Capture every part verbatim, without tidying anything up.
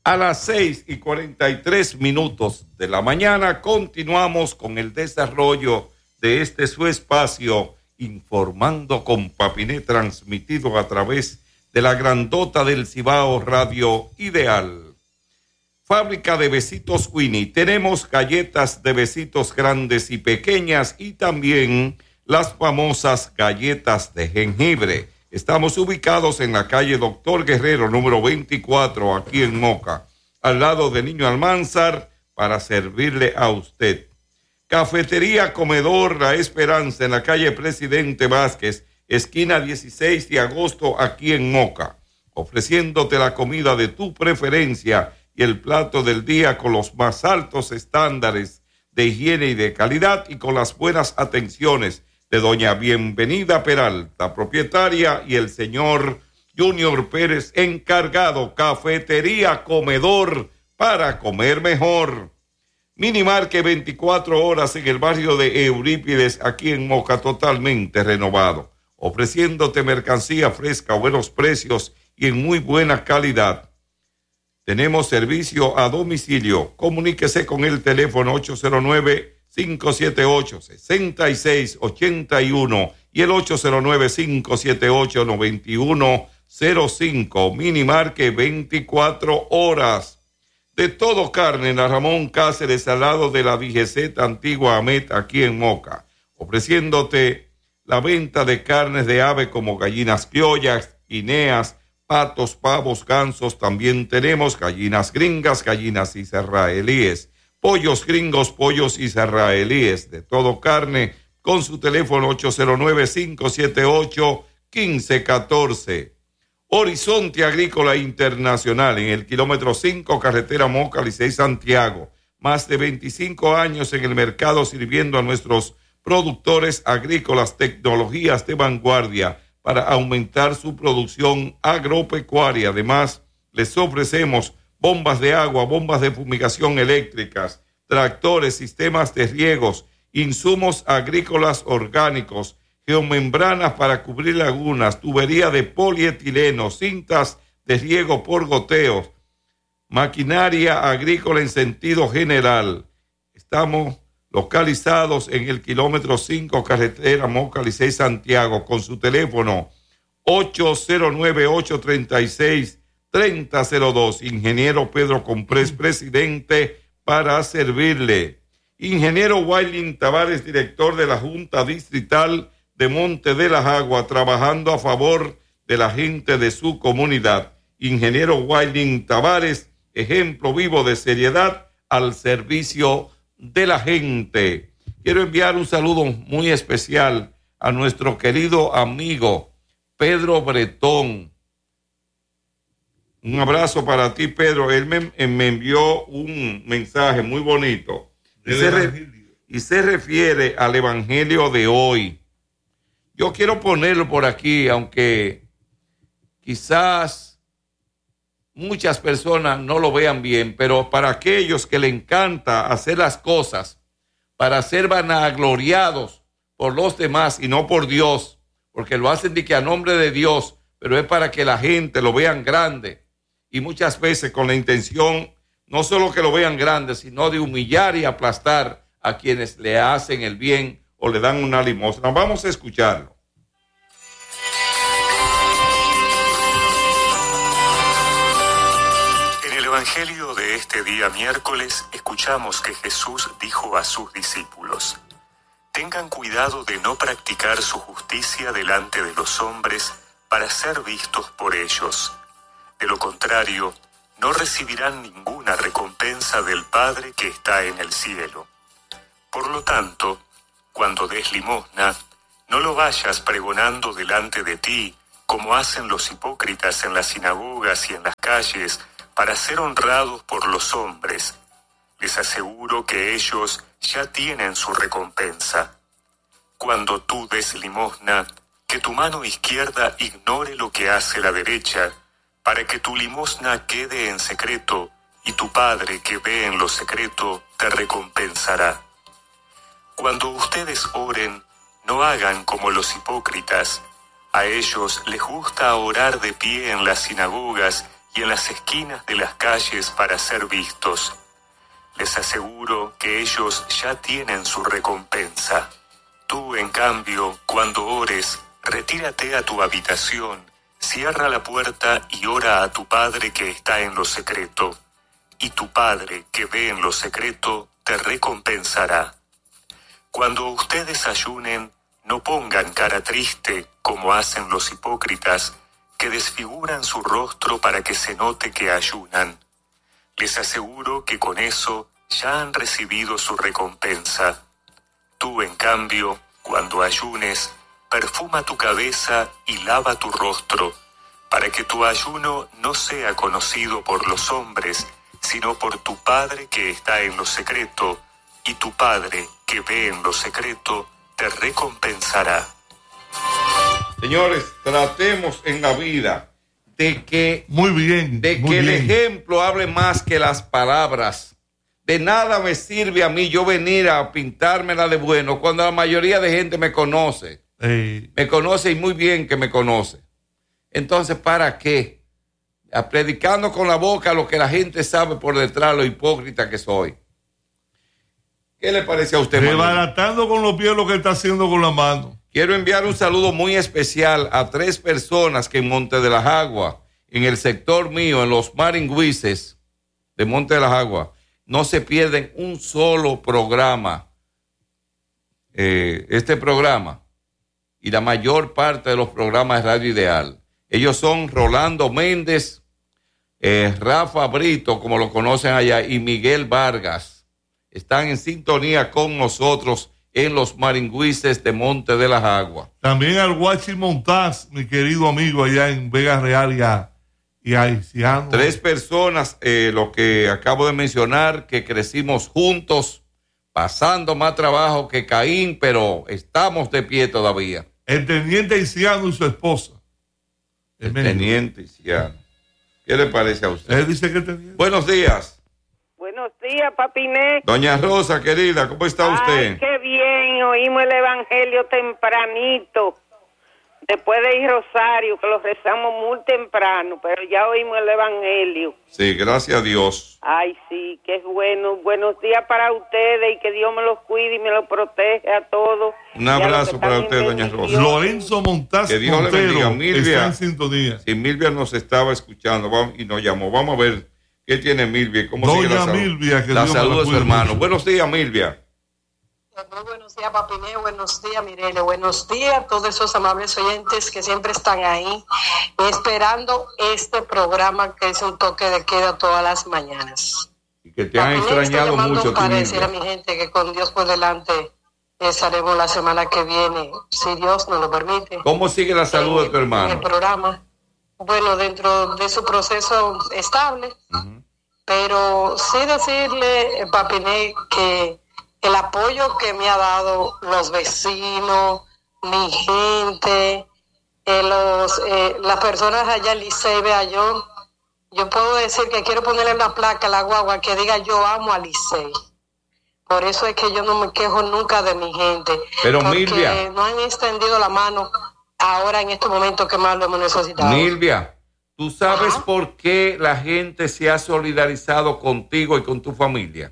A las seis y cuarenta y tres minutos de la mañana continuamos con el desarrollo de este su espacio Informando con Papiné, transmitido a través de la grandota del Cibao Radio Ideal. Fábrica de Besitos Winnie. Tenemos galletas de besitos grandes y pequeñas y también las famosas galletas de jengibre. Estamos ubicados en la calle Doctor Guerrero, número veinticuatro, aquí en Moca, al lado de Niño Almanzar, para servirle a usted. Cafetería Comedor La Esperanza, en la calle Presidente Vázquez, esquina dieciséis de agosto, aquí en Moca, ofreciéndote la comida de tu preferencia y el plato del día con los más altos estándares de higiene y de calidad y con las buenas atenciones de doña Bienvenida Peralta, propietaria, y el señor Junior Pérez, encargado. Cafetería Comedor, para comer mejor. Minimarket veinticuatro horas en el barrio de Eurípides, aquí en Moca, totalmente renovado, ofreciéndote mercancía fresca a buenos precios y en muy buena calidad. Tenemos servicio a domicilio. Comuníquese con el teléfono ocho cero nueve, cinco siete ocho, seis seis ocho uno y el ocho cero nueve, cinco siete ocho, nueve uno cero cinco. Minimarket veinticuatro horas. De Todo Carne en la Ramón Cáceres, al lado de la D G Z Antigua Amet, aquí en Moca, ofreciéndote la venta de carnes de ave como gallinas criollas, guineas, patos, pavos, gansos. También tenemos gallinas gringas, gallinas israelíes, pollos gringos, pollos israelíes. De Todo Carne, con su teléfono ocho cero nueve, cinco siete ocho, uno cinco uno cuatro. Horizonte Agrícola Internacional, en el kilómetro cinco, carretera Moca, Licey, Santiago. Más de veinticinco años en el mercado sirviendo a nuestros productores agrícolas tecnologías de vanguardia para aumentar su producción agropecuaria. Además, les ofrecemos bombas de agua, bombas de fumigación eléctricas, tractores, sistemas de riegos, insumos agrícolas orgánicos, geomembranas para cubrir lagunas, tubería de polietileno, cintas de riego por goteos, maquinaria agrícola en sentido general. Estamos localizados en el kilómetro cinco, carretera Moca, Licey, Santiago, con su teléfono ocho cero nueve, ocho tres seis, tres cero cero dos. Ingeniero Pedro Comprés, presidente, para servirle. Ingeniero Wailin Tavares, director de la Junta Distrital de Monte de las Aguas, trabajando a favor de la gente de su comunidad. Ingeniero Wailin Tavares, ejemplo vivo de seriedad al servicio de la gente. Quiero enviar un saludo muy especial a nuestro querido amigo Pedro Bretón. Un abrazo para ti, Pedro. Él me, me envió un mensaje muy bonito y se, re, y se refiere al Evangelio de hoy. Yo quiero ponerlo por aquí, aunque quizás muchas personas no lo vean bien, pero para aquellos que le encanta hacer las cosas para ser vanagloriados por los demás y no por Dios, porque lo hacen de que a nombre de Dios, pero es para que la gente lo vean grande, y muchas veces con la intención no solo que lo vean grande, sino de humillar y aplastar a quienes le hacen el bien o le dan una limosna. Vamos a escucharlo. En el Evangelio de este día miércoles escuchamos que Jesús dijo a sus discípulos: tengan cuidado de no practicar su justicia delante de los hombres para ser vistos por ellos. De lo contrario, no recibirán ninguna recompensa del Padre que está en el cielo. Por lo tanto, cuando des limosna, no lo vayas pregonando delante de ti, como hacen los hipócritas en las sinagogas y en las calles, para ser honrados por los hombres. Les aseguro que ellos ya tienen su recompensa. Cuando tú des limosna, que tu mano izquierda ignore lo que hace la derecha, para que tu limosna quede en secreto, y tu Padre que ve en lo secreto te recompensará. Cuando ustedes oren, no hagan como los hipócritas. A ellos les gusta orar de pie en las sinagogas y en las esquinas de las calles para ser vistos. Les aseguro que ellos ya tienen su recompensa. Tú, en cambio, cuando ores, retírate a tu habitación, cierra la puerta y ora a tu Padre que está en lo secreto. Y tu Padre que ve en lo secreto te recompensará. Cuando ustedes ayunen, no pongan cara triste como hacen los hipócritas, que desfiguran su rostro para que se note que ayunan. Les aseguro que con eso ya han recibido su recompensa. Tú, en cambio, cuando ayunes, perfuma tu cabeza y lava tu rostro, para que tu ayuno no sea conocido por los hombres, sino por tu Padre que está en lo secreto, y tu Padre que ve en lo secreto te recompensará. Señores, tratemos en la vida de que, muy bien, de muy que el bien. ejemplo hable más que las palabras. De nada me sirve a mí yo venir a pintármela de bueno cuando la mayoría de gente me conoce. Eh. Me conoce y muy bien que me conoce. Entonces, ¿para qué? A predicando con la boca lo que la gente sabe por detrás, lo hipócrita que soy. ¿Qué le parece a usted, Manuel? Desbaratando con los pies lo que está haciendo con la mano. Quiero enviar un saludo muy especial a tres personas que en Monte de las Aguas, en el sector mío, en los Maringüises de Monte de las Aguas, no se pierden un solo programa. Eh, este programa y la mayor parte de los programas de Radio Ideal. Ellos son Rolando Méndez, eh, Rafa Brito, como lo conocen allá, y Miguel Vargas. Están en sintonía con nosotros en los Maringüises de Monte de las Aguas. También al Guachi Montaz, mi querido amigo allá en Vega Real y a, y a Haitiano. Tres personas, eh, lo que acabo de mencionar, que crecimos juntos, pasando más trabajo que Caín, pero estamos de pie todavía. El teniente Haitiano y su esposa. El teniente Haitiano. ¿Qué le parece a usted? Él dice que teniente. Buenos días. Buenos días, Papiné. Doña Rosa, querida, ¿cómo está usted? Ay, qué bien, oímos el evangelio tempranito. Después de ir Rosario, que lo rezamos muy temprano, pero ya oímos el evangelio. Sí, gracias a Dios. Ay, sí, qué bueno. Buenos días para ustedes y que Dios me los cuide y me los protege a todos. Un abrazo para usted, doña Rosa. Lorenzo Montaz que Dios Montero le bendiga. Milvia, está en sintonía. Si Milvia nos estaba escuchando vamos, y nos llamó, vamos a ver qué tiene Milvia. ¿Cómo sigue la Doña salud? Milvia, que la Dios me salud la de su cuide hermano. mucho. Buenos días, Milvia. Muy buenos días, Papiné, buenos días, Mirele, buenos días a todos esos amables oyentes que siempre están ahí esperando este programa que es un toque de queda todas las mañanas. Y que te han Papiné, extrañado estoy llamando mucho. para ti, decir a Milvia. mi gente que con Dios por delante estaremos la semana que viene, si Dios nos lo permite. ¿Cómo sigue la salud de tu En hermano? el programa, bueno, dentro de su proceso estable, Uh-huh. pero sí decirle, eh, Papiné, que el apoyo que me ha dado los vecinos, mi gente, eh, los, eh, las personas allá en Licey, vea yo, yo puedo decir que quiero ponerle una placa a la guagua que diga yo amo a Licey. Por eso es que yo no me quejo nunca de mi gente. Pero, porque Milvia, no han extendido la mano ahora en estos momentos que más lo hemos necesitado. Milvia, ¿tú sabes Ajá. por qué la gente se ha solidarizado contigo y con tu familia?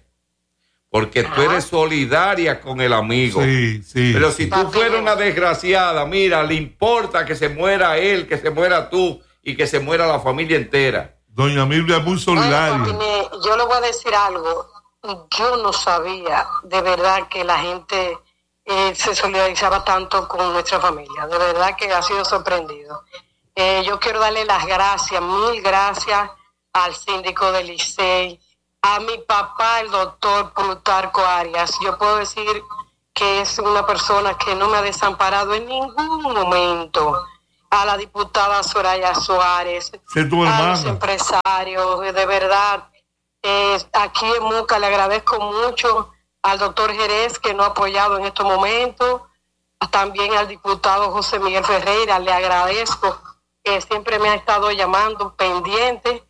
Porque tú Ajá. eres solidaria con el amigo. Sí, sí. Pero si tú Papi, fueras una desgraciada, mira, le importa que se muera él, que se muera tú y que se muera la familia entera. Doña Milvia es muy solidaria. Bueno, Papiné, yo le voy a decir algo. Yo no sabía de verdad que la gente eh, se solidarizaba tanto con nuestra familia. De verdad que ha sido sorprendido. Eh, yo quiero darle las gracias, mil gracias al síndico del Licey, a mi papá, el doctor Plutarco Arias. Yo puedo decir que es una persona que no me ha desamparado en ningún momento. A la diputada Soraya Suárez, Es tu a los hermana. empresarios, de verdad. Eh, aquí en Moca le agradezco mucho al doctor Jerez, que nos ha apoyado en estos momentos, también al diputado José Miguel Ferreira, le agradezco, que siempre me ha estado llamando pendiente,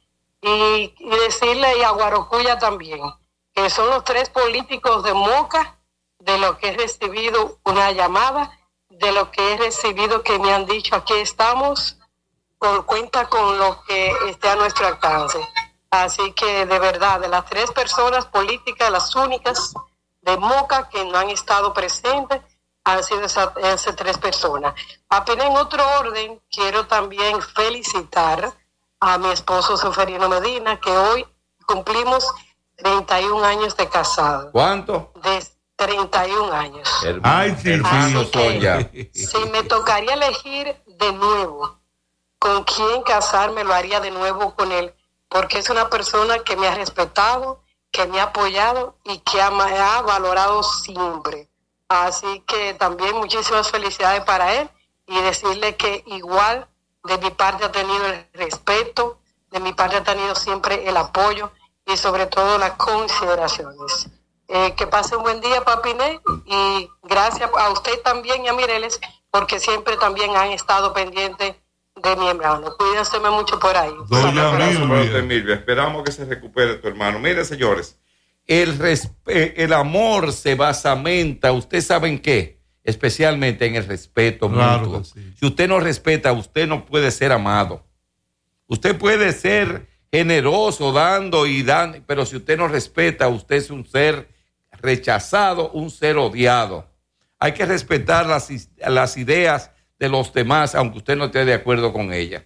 y, y decirle, y a Guarocuya también, que son los tres políticos de Moca, de lo que he recibido una llamada, de lo que he recibido que me han dicho, aquí estamos, con, cuenta con lo que esté a nuestro alcance. Así que de verdad, de las tres personas políticas, las únicas de Moca que no han estado presentes han sido esas, esas tres personas. Apenas en otro orden, quiero también felicitar a mi esposo Seferino Medina, que hoy cumplimos treinta y un años de casado. ¿Cuánto? De treinta y un años. Hermano, Ay, sí, hermano sí. soy ya. Si me tocaría elegir de nuevo con quién casarme, lo haría de nuevo con él, porque es una persona que me ha respetado, que me ha apoyado y que ha, me ha valorado siempre. Así que también muchísimas felicidades para él y decirle que igual de mi parte ha tenido el respeto, de mi parte ha tenido siempre el apoyo y sobre todo las consideraciones. Eh, que pase un buen día, Papiné, y gracias a usted también y a Mireles, porque siempre también han estado pendientes de mi hermano. Cuídense mucho por ahí. Doña Abrazo para usted, Milvia. Milvia. Esperamos que se recupere tu hermano. Mire, señores, el, respe- el amor se basamenta, ¿ustedes saben qué? Especialmente en el respeto Claro mutuo. que sí. Si usted no respeta, usted no puede ser amado. Usted puede ser generoso dando y dando, pero si usted no respeta, usted es un ser rechazado, un ser odiado. Hay que respetar las, las ideas de los demás, aunque usted no esté de acuerdo con ellas.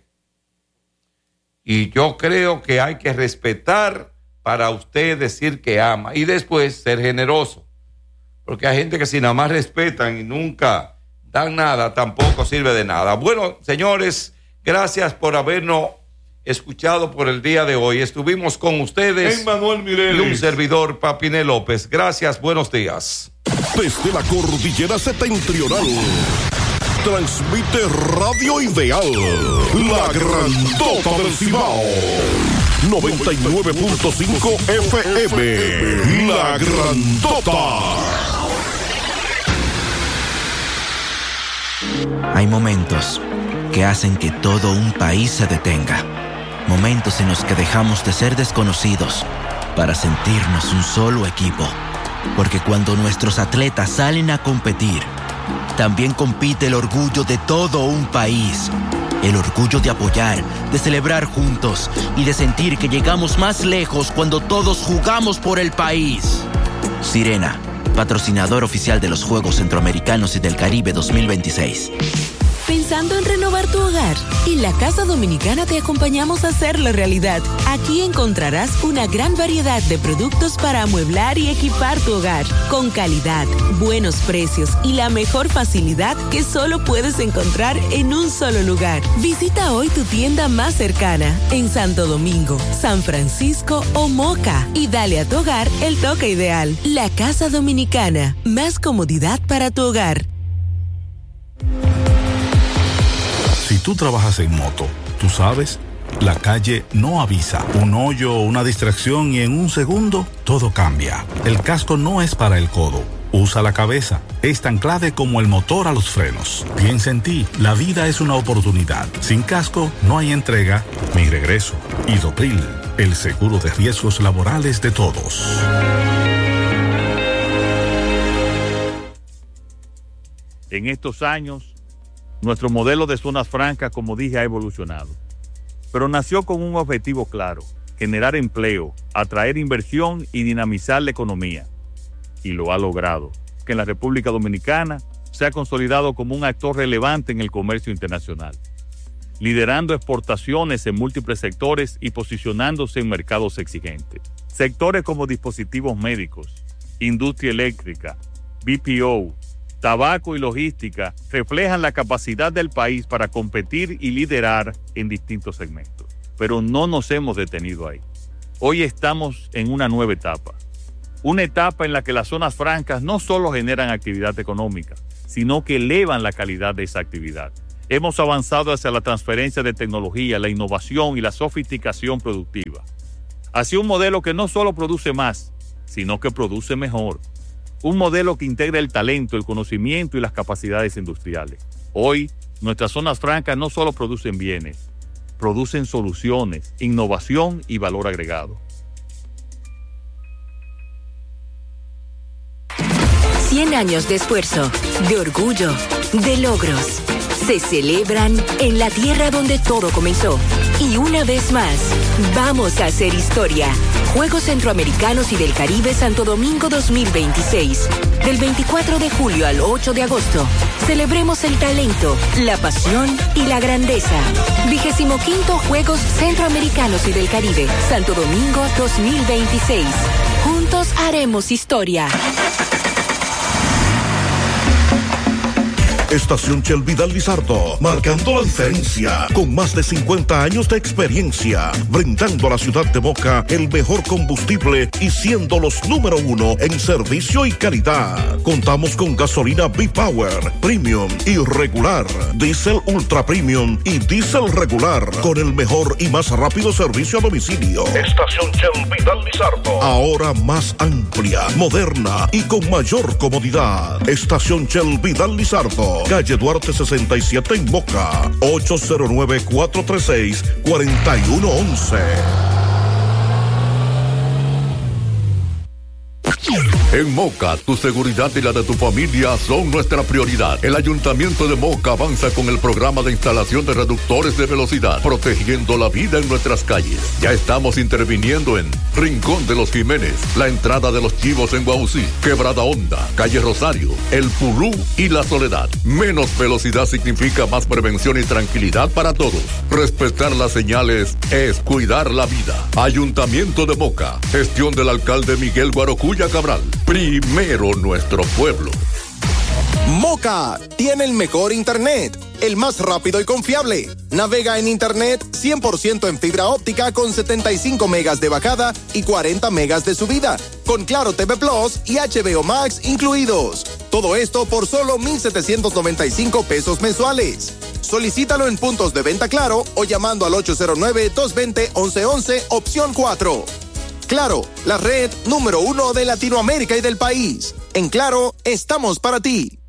Y yo creo que hay que respetar para usted decir que ama y después ser generoso. Porque hay gente que si nada más respetan y nunca dan nada, tampoco sirve de nada. Bueno, señores, gracias por habernos escuchado por el día de hoy. Estuvimos con ustedes Emmanuel y un Mireles. servidor, Papiné López. Gracias, buenos días. Desde la cordillera septentrional, transmite Radio Ideal, la grandota del Cibao. noventa y nueve punto cinco F M, la grandota. Hay momentos que hacen que todo un país se detenga. Momentos en los que dejamos de ser desconocidos para sentirnos un solo equipo. Porque cuando nuestros atletas salen a competir, también compite el orgullo de todo un país. El orgullo de apoyar, de celebrar juntos y de sentir que llegamos más lejos cuando todos jugamos por el país. Sirena, patrocinador oficial de los Juegos Centroamericanos y del Caribe dos mil veintiséis. ¿Pensando en renovar tu hogar? En la Casa Dominicana te acompañamos a hacerlo realidad. Aquí encontrarás una gran variedad de productos para amueblar y equipar tu hogar, con calidad, buenos precios y la mejor facilidad que solo puedes encontrar en un solo lugar. Visita hoy tu tienda más cercana, en Santo Domingo, San Francisco o Moca, y dale a tu hogar el toque ideal. La Casa Dominicana, más comodidad para tu hogar. Si tú trabajas en moto, tú sabes, la calle no avisa. Un hoyo o una distracción y en un segundo todo cambia. El casco no es para el codo. Usa la cabeza. Es tan clave como el motor a los frenos. Piensa en ti. La vida es una oportunidad. Sin casco no hay entrega ni regreso. Idopril, el seguro de riesgos laborales de todos. En estos años, nuestro modelo de zonas francas, como dije, ha evolucionado. Pero nació con un objetivo claro: generar empleo, atraer inversión y dinamizar la economía. Y lo ha logrado, que en la República Dominicana se ha consolidado como un actor relevante en el comercio internacional, liderando exportaciones en múltiples sectores y posicionándose en mercados exigentes. Sectores como dispositivos médicos, industria eléctrica, B P O, tabaco y logística reflejan la capacidad del país para competir y liderar en distintos segmentos. Pero no nos hemos detenido ahí. Hoy estamos en una nueva etapa. Una etapa en la que las zonas francas no solo generan actividad económica, sino que elevan la calidad de esa actividad. Hemos avanzado hacia la transferencia de tecnología, la innovación y la sofisticación productiva. Hacia un modelo que no solo produce más, sino que produce mejor. Un modelo que integra el talento, el conocimiento y las capacidades industriales. Hoy, nuestras zonas francas no solo producen bienes, producen soluciones, innovación y valor agregado. cien años de esfuerzo, de orgullo, de logros. se celebran en la tierra donde todo comenzó. Y una vez más, vamos a hacer historia. Juegos Centroamericanos y del Caribe Santo Domingo dos mil veintiséis. Del veinticuatro de julio al ocho de agosto. Celebremos el talento, la pasión y la grandeza. Vigésimo quinto Juegos Centroamericanos y del Caribe Santo Domingo dos mil veintiséis. Juntos haremos historia. Estación Shell Vidal Lizardo, marcando la diferencia, con más de cincuenta años de experiencia, brindando a la ciudad de Moca el mejor combustible y siendo los número uno en servicio y calidad. Contamos con gasolina B-Power, Premium y regular, Diesel Ultra Premium y Diesel regular, con el mejor y más rápido servicio a domicilio. Estación Shell Vidal Lizardo, ahora más amplia, moderna y con mayor comodidad. Estación Shell Vidal Lizardo, calle Duarte sesenta y siete en Moca, ocho cero nueve, cuatro tres seis, cuatro uno uno uno. En Moca, tu seguridad y la de tu familia son nuestra prioridad. El Ayuntamiento de Moca avanza con el programa de instalación de reductores de velocidad, protegiendo la vida en nuestras calles. Ya estamos interviniendo en Rincón de los Jiménez, la entrada de los Chivos en Guausí, Quebrada Honda, Calle Rosario, El Pulú y La Soledad. Menos velocidad significa más prevención y tranquilidad para todos. Respetar las señales es cuidar la vida. Ayuntamiento de Moca, gestión del alcalde Miguel Guarocuya Cabral. Primero nuestro pueblo. Moca tiene el mejor internet, el más rápido y confiable. Navega en internet cien por ciento en fibra óptica con setenta y cinco megas de bajada y cuarenta megas de subida, con Claro T V Plus y H B O Max incluidos. Todo esto por solo mil setecientos noventa y cinco pesos mensuales. Solicítalo en puntos de venta Claro o llamando al ocho cero nueve, dos dos cero, once once, opción cuatro. Claro, la red número uno de Latinoamérica y del país. En Claro, estamos para ti.